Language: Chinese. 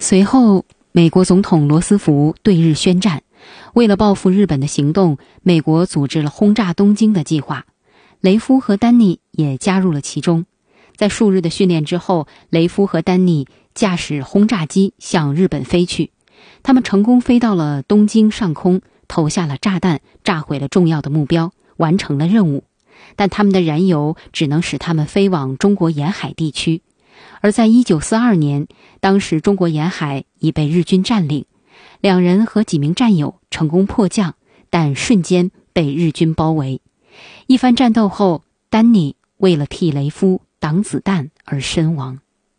随后，美国总统罗斯福对日宣战，为了报复日本的行动，美国组织了轰炸东京的计划。雷夫和丹尼也加入了其中。在数日的训练之后，雷夫和丹尼驾驶轰炸机向日本飞去。他们成功飞到了东京上空，投下了炸弹，炸毁了重要的目标，完成了任务。但他们的燃油只能使他们飞往中国沿海地区。而在1942年，当时中国沿海已被日军占领，两人和几名战友成功迫降，但瞬间被日军包围。一番战斗后，丹尼为了替雷夫挡子弹而身亡。